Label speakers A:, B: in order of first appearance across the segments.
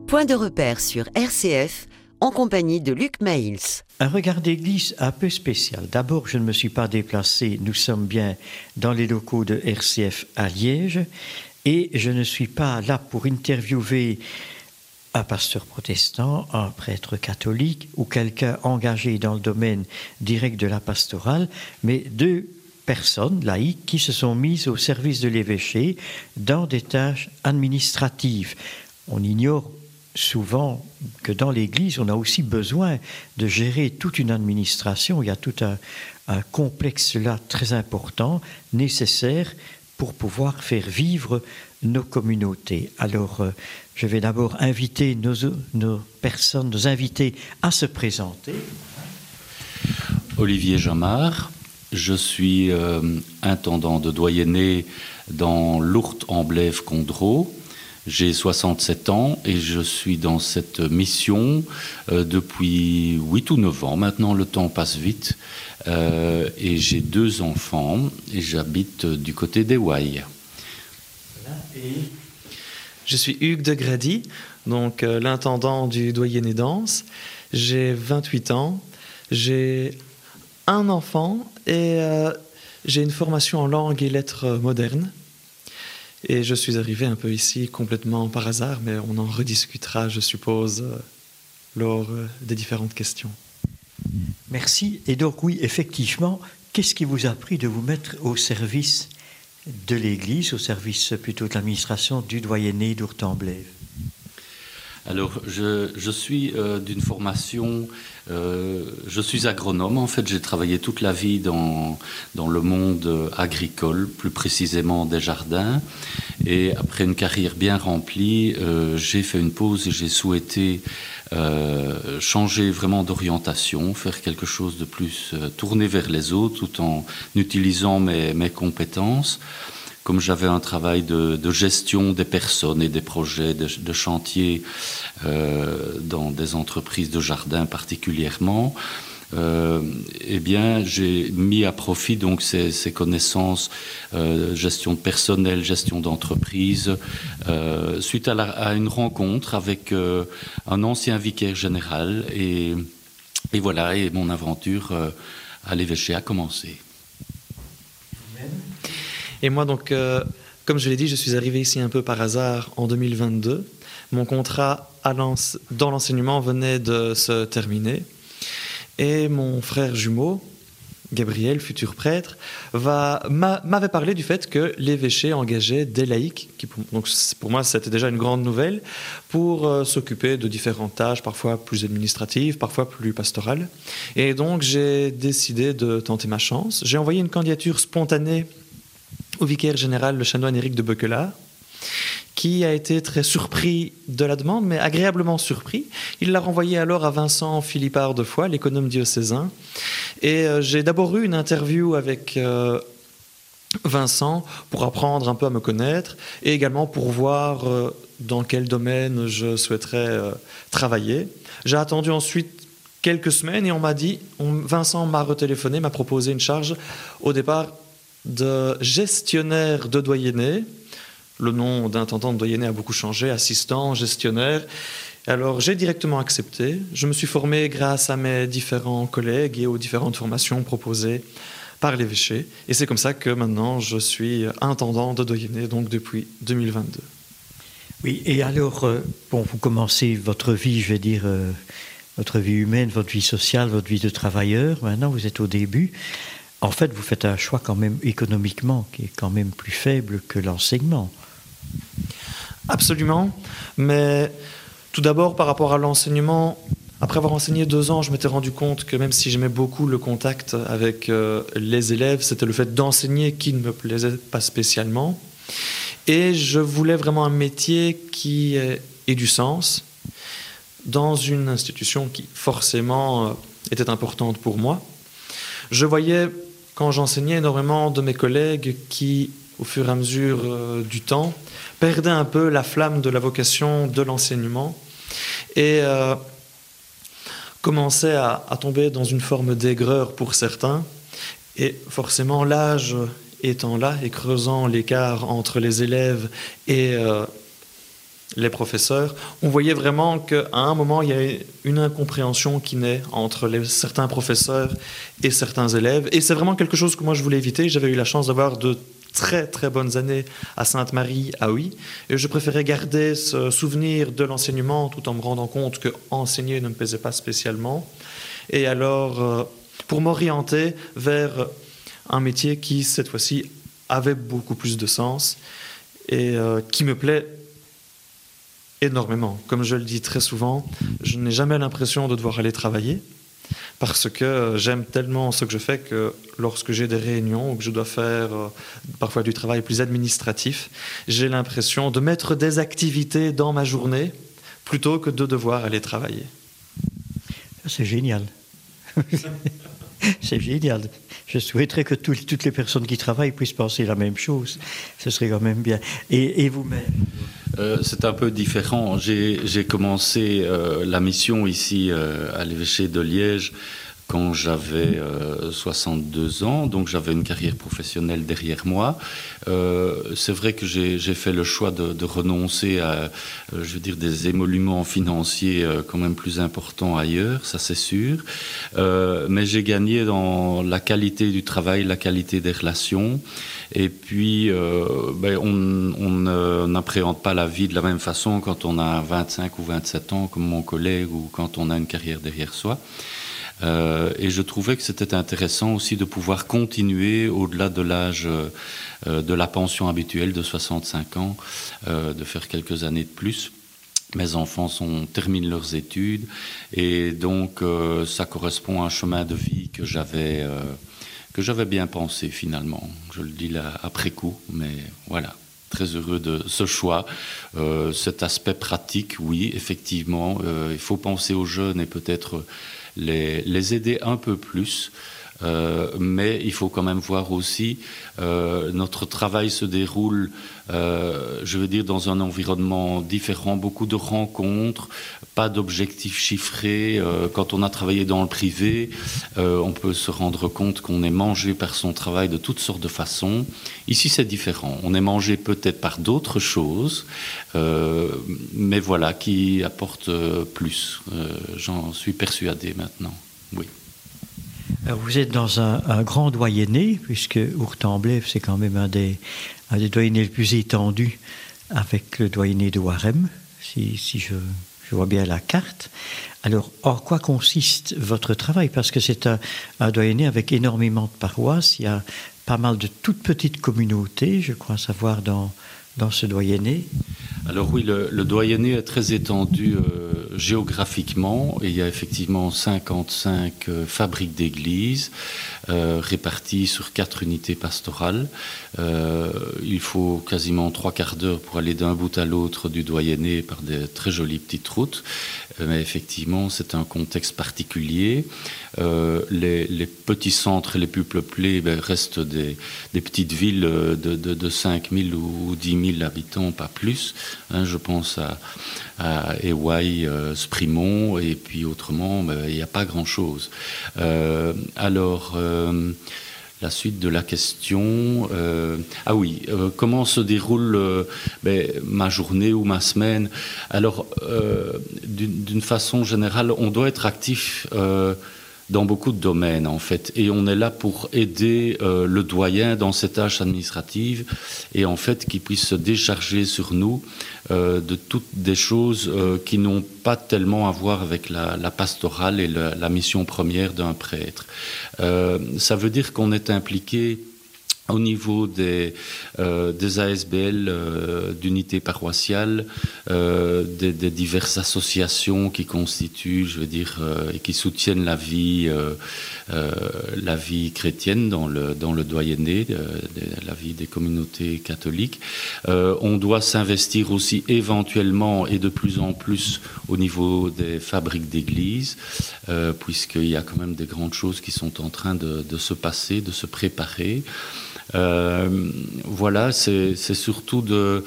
A: Point de repère sur RCF, en compagnie de Luc Mails.
B: Un regard d'église un peu spécial. D'abord, je ne me suis pas déplacé, nous sommes bien dans les locaux de RCF à Liège, et je ne suis pas là pour interviewer un pasteur protestant, un prêtre catholique ou quelqu'un engagé dans le domaine direct de la pastorale, mais deux personnes laïques qui se sont mises au service de l'évêché dans des tâches administratives. On ignore souvent que dans l'Église, on a aussi besoin de gérer toute une administration. Il y a tout un complexe là très important, nécessaire pour pouvoir faire vivre nos communautés. Alors, je vais d'abord inviter nos invités à se présenter.
C: Olivier Jamard, je suis intendant de doyenné dans l'Ourthe-en-Blève-Condreau. J'ai 67 ans et je suis dans cette mission depuis 8 ou 9 ans. Maintenant, le temps passe vite. Et j'ai 2 enfants et j'habite du côté des Ouailles.
D: Je suis Hugues de Grady, donc l'intendant du doyenné d'Ans. J'ai 28 ans, j'ai un enfant et j'ai une formation en langue et lettres modernes. Et je suis arrivé un peu ici complètement par hasard, mais on en rediscutera, je suppose, lors des différentes questions.
B: Merci. Et donc oui, effectivement, qu'est-ce qui vous a pris de vous mettre au service de l'Église, au service plutôt de l'administration du doyenné d'Ourthe-en-Blève?
C: Alors, je suis d'une formation, je suis agronome. En fait, j'ai travaillé toute la vie dans le monde agricole, plus précisément des jardins. Et après une carrière bien remplie, j'ai fait une pause et j'ai souhaité changer vraiment d'orientation, faire quelque chose de plus tourné vers les autres, tout en utilisant mes compétences. Comme j'avais un travail de gestion des personnes et des projets de chantier dans des entreprises de jardin particulièrement, eh bien, j'ai mis à profit donc ces connaissances, gestion de personnel, gestion d'entreprise, suite à une rencontre avec un ancien vicaire général. Et voilà, et mon aventure à l'évêché a commencé.
D: Et moi, donc, comme je l'ai dit, je suis arrivé ici un peu par hasard en 2022. Mon contrat dans l'enseignement venait de se terminer. Et mon frère jumeau, Gabriel, futur prêtre, m'avait parlé du fait que l'évêché engageait des laïcs, donc pour moi c'était déjà une grande nouvelle, pour s'occuper de différentes tâches, parfois plus administratives, parfois plus pastorales. Et donc j'ai décidé de tenter ma chance. J'ai envoyé une candidature spontanée au vicaire général, le chanoine Éric de Beuquelard, qui a été très surpris de la demande, mais agréablement surpris. Il l'a renvoyé alors à Vincent Philippard de Foix, l'économe diocésain. Et j'ai d'abord eu une interview avec Vincent pour apprendre un peu à me connaître et également pour voir dans quel domaine je souhaiterais travailler. J'ai attendu ensuite quelques semaines et Vincent m'a retéléphoné, m'a proposé une charge au départ de gestionnaire de doyenné. Le nom d'intendant de doyenné a beaucoup changé, assistant, gestionnaire. Alors j'ai directement accepté. Je me suis formé grâce à mes différents collègues et aux différentes formations proposées par l'évêché. Et c'est comme ça que maintenant je suis intendant de doyenné, donc depuis 2022.
B: Oui, et alors, vous commencez votre vie, je vais dire, votre vie humaine, votre vie sociale, votre vie de travailleur. Maintenant, vous êtes au début. En fait, vous faites un choix quand même économiquement qui est quand même plus faible que l'enseignement.
D: Absolument, mais tout d'abord par rapport à l'enseignement, après avoir enseigné 2 ans, je m'étais rendu compte que même si j'aimais beaucoup le contact avec les élèves, c'était le fait d'enseigner qui ne me plaisait pas spécialement. Et je voulais vraiment un métier qui ait du sens dans une institution qui forcément était importante pour moi. Je voyais, quand j'enseignais, énormément de mes collègues qui, au fur et à mesure du temps, perdaient un peu la flamme de la vocation de l'enseignement et commençaient à tomber dans une forme d'aigreur pour certains. Et forcément, l'âge étant là et creusant l'écart entre les élèves et les professeurs, on voyait vraiment qu'à un moment, il y a une incompréhension qui naît entre certains professeurs et certains élèves. Et c'est vraiment quelque chose que moi, je voulais éviter. J'avais eu la chance d'avoir de très, très bonnes années à Sainte-Marie, à Huy. Et je préférais garder ce souvenir de l'enseignement tout en me rendant compte que enseigner ne me plaisait pas spécialement. Et alors, pour m'orienter vers un métier qui, cette fois-ci, avait beaucoup plus de sens et qui me plaît énormément. Comme je le dis très souvent, je n'ai jamais l'impression de devoir aller travailler parce que j'aime tellement ce que je fais que lorsque j'ai des réunions ou que je dois faire parfois du travail plus administratif, j'ai l'impression de mettre des activités dans ma journée plutôt que de devoir aller travailler.
B: C'est génial. C'est génial. Je souhaiterais que toutes les personnes qui travaillent puissent penser la même chose. Ce serait quand même bien. Et vous-même?
C: C'est un peu différent. J'ai commencé la mission ici à l'évêché de Liège quand j'avais 62 ans, donc j'avais une carrière professionnelle derrière moi. C'est vrai que j'ai fait le choix de renoncer à, je veux dire, des émoluments financiers quand même plus importants ailleurs, ça c'est sûr. Mais j'ai gagné dans la qualité du travail, la qualité des relations. Et puis, on n'appréhende pas la vie de la même façon quand on a 25 ou 27 ans, comme mon collègue, ou quand on a une carrière derrière soi. Et je trouvais que c'était intéressant aussi de pouvoir continuer au-delà de l'âge de la pension habituelle de 65 ans, de faire quelques années de plus. Mes enfants terminent leurs études et donc ça correspond à un chemin de vie que j'avais bien pensé finalement. Je le dis là après coup, mais voilà. Très heureux de ce choix. Cet aspect pratique, oui, effectivement, il faut penser aux jeunes et peut-être les aider un peu plus. Mais il faut quand même voir aussi, notre travail se déroule, je veux dire, dans un environnement différent, beaucoup de rencontres, pas d'objectifs chiffrés. Quand on a travaillé dans le privé, on peut se rendre compte qu'on est mangé par son travail de toutes sortes de façons. Ici, c'est différent. On est mangé peut-être par d'autres choses, mais voilà, qui apportent plus. J'en suis persuadé maintenant, oui.
B: Vous êtes dans un grand doyenné, puisque Ourthe-en-Blève, c'est quand même un des doyennés les plus étendus avec le doyenné de Warem, si je vois bien la carte. Alors, en quoi consiste votre travail? Parce que c'est un doyenné avec énormément de paroisses, il y a pas mal de toutes petites communautés, je crois savoir, dans ce doyenné.
C: Alors oui, le doyenné est très étendu géographiquement et il y a effectivement 55 fabriques d'églises réparties sur 4 unités pastorales. Il faut quasiment 3/4 d'heure pour aller d'un bout à l'autre du doyenné par des très jolies petites routes. Mais effectivement, c'est un contexte particulier. Les petits centres les plus peuplés restent des petites villes de 5 000 ou 10 000 habitants, pas plus. Je pense à Éouaille, Sprimont, et puis autrement, il n'y a pas grand-chose. La suite de la question... comment se déroule ma journée ou ma semaine? Alors, d'une façon générale, on doit être actif dans beaucoup de domaines, en fait. Et on est là pour aider le doyen dans cette tâche administrative et, en fait, qu'il puisse se décharger sur nous de toutes des choses qui n'ont pas tellement à voir avec la pastorale et la mission première d'un prêtre. Ça veut dire qu'on est impliqué au niveau des ASBL, d'unités paroissiales, des diverses associations qui constituent, je veux dire, et qui soutiennent la vie chrétienne dans le doyenné, la vie des communautés catholiques. On doit s'investir aussi éventuellement et de plus en plus au niveau des fabriques d'églises, puisqu'il y a quand même des grandes choses qui sont en train de se passer, de se préparer. Voilà, c'est surtout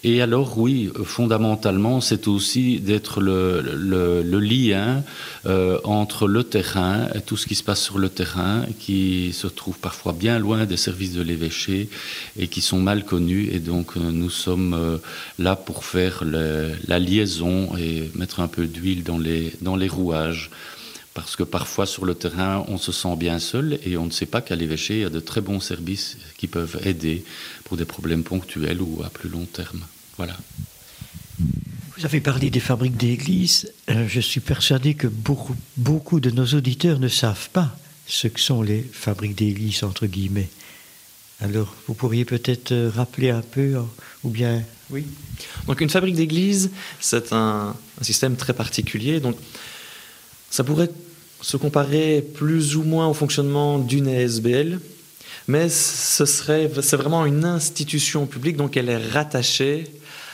C: Et alors, oui, fondamentalement, c'est aussi d'être le lien entre le terrain, et tout ce qui se passe sur le terrain, qui se trouve parfois bien loin des services de l'évêché et qui sont mal connus. Et donc, nous sommes là pour faire la liaison et mettre un peu d'huile dans les rouages. Parce que parfois, sur le terrain, on se sent bien seul et on ne sait pas qu'à l'évêché, il y a de très bons services qui peuvent aider pour des problèmes ponctuels ou à plus long terme. Voilà.
B: Vous avez parlé des fabriques d'église. Je suis persuadé que beaucoup de nos auditeurs ne savent pas ce que sont les fabriques d'église, entre guillemets. Alors, vous pourriez peut-être rappeler un peu, ou bien...
D: Oui. Donc, une fabrique d'église, c'est un système très particulier. Donc, ça pourrait se comparer plus ou moins au fonctionnement d'une ASBL, mais c'est vraiment une institution publique, donc elle est rattachée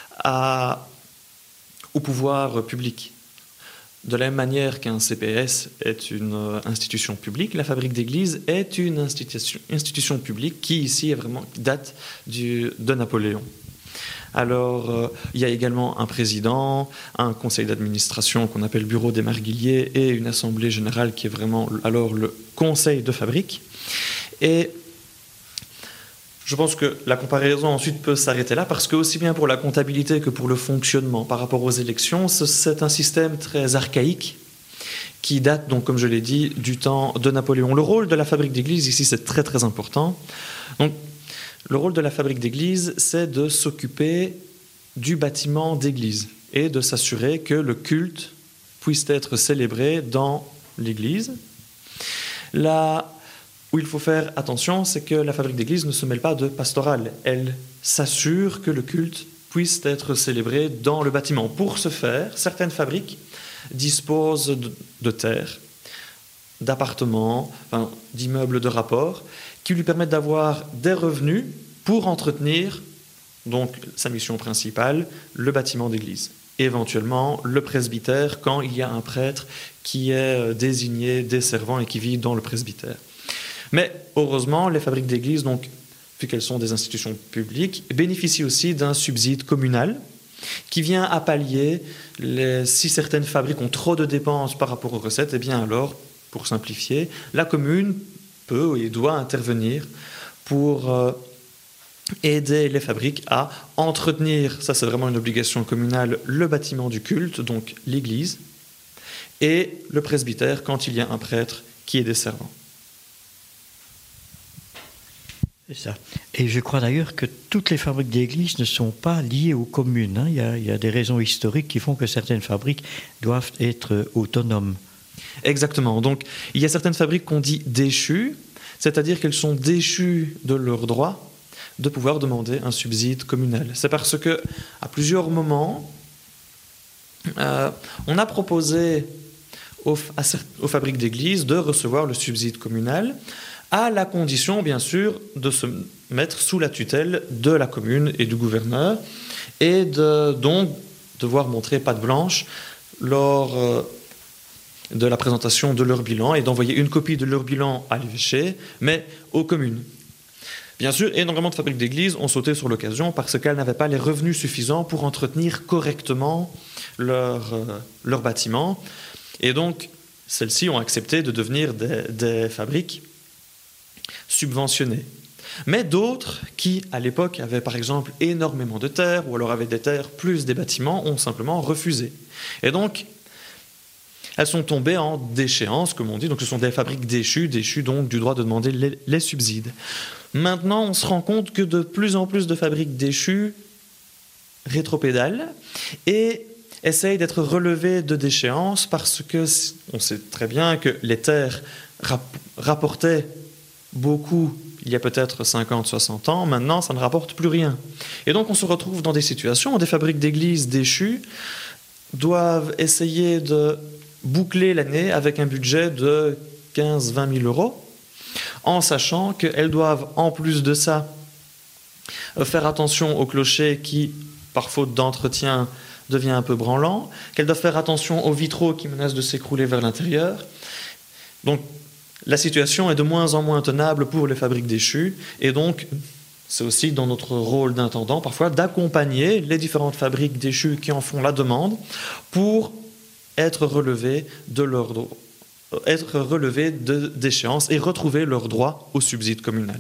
D: au pouvoir public. De la même manière qu'un CPS est une institution publique, la fabrique d'église est une institution publique qui ici date de Napoléon. Alors, il y a également un président, un conseil d'administration qu'on appelle bureau des marguilliers et une assemblée générale qui est vraiment alors le conseil de fabrique. Et je pense que la comparaison ensuite peut s'arrêter là parce que aussi bien pour la comptabilité que pour le fonctionnement par rapport aux élections, c'est un système très archaïque qui date, donc, comme je l'ai dit, du temps de Napoléon. Le rôle de la fabrique d'église ici, c'est très très important. Donc, le rôle de la fabrique d'église, c'est de s'occuper du bâtiment d'église et de s'assurer que le culte puisse être célébré dans l'église. Là où il faut faire attention, c'est que la fabrique d'église ne se mêle pas de pastoral. Elle s'assure que le culte puisse être célébré dans le bâtiment. Pour ce faire, certaines fabriques disposent de terres, d'appartements, d'immeubles de rapport, qui lui permettent d'avoir des revenus pour entretenir, donc sa mission principale, le bâtiment d'église. Et éventuellement, le presbytère, quand il y a un prêtre qui est désigné des servants et qui vit dans le presbytère. Mais heureusement, les fabriques d'église, donc, vu qu'elles sont des institutions publiques, bénéficient aussi d'un subside communal qui vient à pallier si certaines fabriques ont trop de dépenses par rapport aux recettes, et bien alors, pour simplifier, la commune peut et doit intervenir pour aider les fabriques à entretenir, ça c'est vraiment une obligation communale, le bâtiment du culte, donc l'église, et le presbytère quand il y a un prêtre qui est desservant.
B: C'est ça. Et je crois d'ailleurs que toutes les fabriques d'église ne sont pas liées aux communes. Hein. Il y a des raisons historiques qui font que certaines fabriques doivent être autonomes.
D: Exactement. Donc, il y a certaines fabriques qu'on dit déchues, c'est-à-dire qu'elles sont déchues de leur droit de pouvoir demander un subside communal. C'est parce que, à plusieurs moments, on a proposé aux fabriques d'église de recevoir le subside communal, à la condition, bien sûr, de se mettre sous la tutelle de la commune et du gouverneur, et donc devoir montrer patte blanche lors de la présentation de leur bilan et d'envoyer une copie de leur bilan à l'évêché, mais aux communes. Bien sûr, énormément de fabriques d'église ont sauté sur l'occasion parce qu'elles n'avaient pas les revenus suffisants pour entretenir correctement leur bâtiment. Et donc, celles-ci ont accepté de devenir des fabriques subventionnées. Mais d'autres qui, à l'époque, avaient par exemple énormément de terres, ou alors avaient des terres plus des bâtiments, ont simplement refusé. Et donc, elles sont tombées en déchéance, comme on dit. Donc, ce sont des fabriques déchues donc du droit de demander les subsides. Maintenant, on se rend compte que de plus en plus de fabriques déchues rétropédalent et essayent d'être relevées de déchéance parce que on sait très bien que les terres rapportaient beaucoup il y a peut-être 50, 60 ans. Maintenant, ça ne rapporte plus rien. Et donc, on se retrouve dans des situations où des fabriques d'église déchues doivent essayer de boucler l'année avec un budget de 15-20 000 euros, en sachant qu'elles doivent, en plus de ça, faire attention au clocher qui, par faute d'entretien, devient un peu branlant, qu'elles doivent faire attention aux vitraux qui menacent de s'écrouler vers l'intérieur. Donc, la situation est de moins en moins tenable pour les fabriques déchues, et donc, C'est aussi dans notre rôle d'intendant, parfois, d'accompagner les différentes fabriques déchues qui en font la demande pour être relevées d'échéance et retrouver leur droit au subside communal.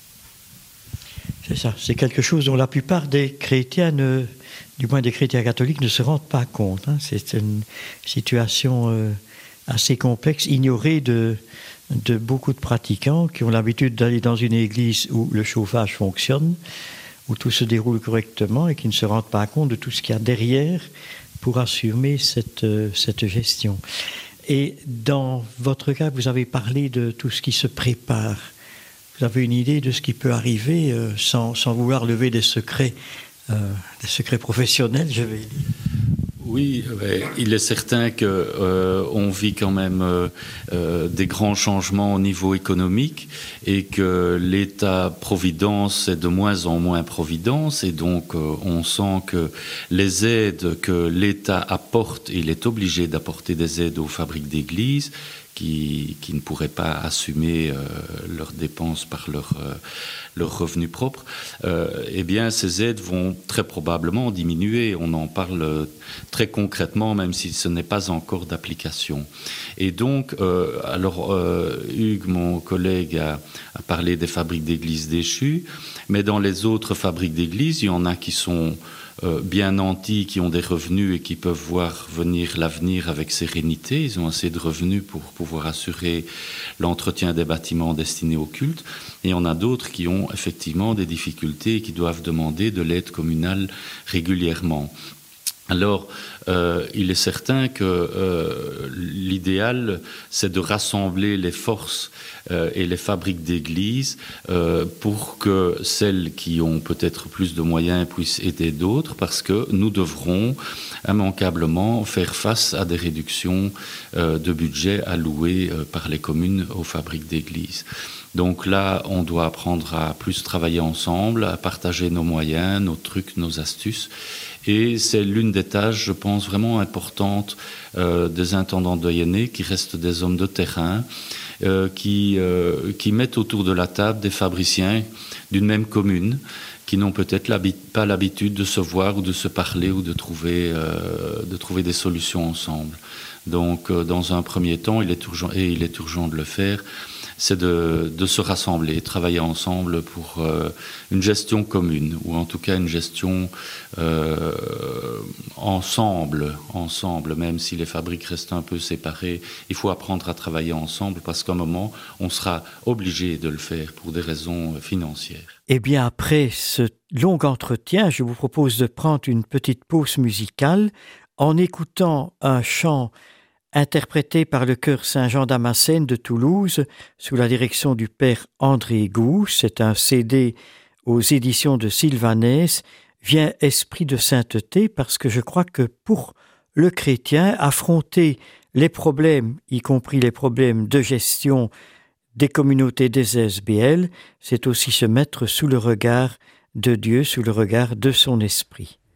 B: C'est ça, c'est quelque chose dont la plupart des chrétiens, du moins des chrétiens catholiques, ne se rendent pas compte. C'est une situation assez complexe, ignorée de beaucoup de pratiquants qui ont l'habitude d'aller dans une église où le chauffage fonctionne, où tout se déroule correctement et qui ne se rendent pas compte de tout ce qu'il y a derrière pour assumer cette gestion. Et dans votre cas, vous avez parlé de tout ce qui se prépare. Vous avez une idée de ce qui peut arriver sans vouloir lever des secrets professionnels, je vais dire.
C: Oui, il est certain qu'on vit quand même des grands changements au niveau économique et que l'État-providence est de moins en moins providence et donc on sent que les aides que l'État apporte, il est obligé d'apporter des aides aux fabriques d'églises qui ne pourraient pas assumer leurs dépenses par leurs revenus propres, eh bien ces aides vont très probablement diminuer. On en parle très concrètement, même si ce n'est pas encore d'application. Et donc, Hugues, mon collègue, a parlé des fabriques d'églises déchues, mais dans les autres fabriques d'églises, il y en a qui sont bien nantis, qui ont des revenus et qui peuvent voir venir l'avenir avec sérénité. Ils ont assez de revenus pour pouvoir assurer l'entretien des bâtiments destinés au culte. Et il y en a d'autres qui ont effectivement des difficultés et qui doivent demander de l'aide communale régulièrement. Alors, il est certain que l'idéal, c'est de rassembler les forces et les fabriques d'églises pour que celles qui ont peut-être plus de moyens puissent aider d'autres, parce que nous devrons immanquablement faire face à des réductions de budget allouées par les communes aux fabriques d'églises. Donc là, on doit apprendre à plus travailler ensemble, à partager nos moyens, nos trucs, nos astuces. Et c'est l'une des tâches, je pense, vraiment importantes des intendants doyennés, qui restent des hommes de terrain, qui mettent autour de la table des fabriciens d'une même commune, qui n'ont peut-être pas l'habitude de se voir ou de se parler ou de trouver des solutions ensemble. Donc, dans un premier temps, il est urgent de le faire, c'est de se rassembler, travailler ensemble pour une gestion commune, ou en tout cas une gestion ensemble, même si les fabriques restent un peu séparées. Il faut apprendre à travailler ensemble parce qu'à un moment, on sera obligé de le faire pour des raisons financières.
B: Eh bien, après ce long entretien, je vous propose de prendre une petite pause musicale en écoutant un chant interprété par le chœur Saint-Jean-Damascène de Toulouse sous la direction du père André Gouche. C'est un CD aux éditions de Sylvanès. Vient Esprit de sainteté, parce que je crois que pour le chrétien, affronter les problèmes, y compris les problèmes de gestion des communautés des SBL, c'est aussi se mettre sous le regard de Dieu, sous le regard de son esprit.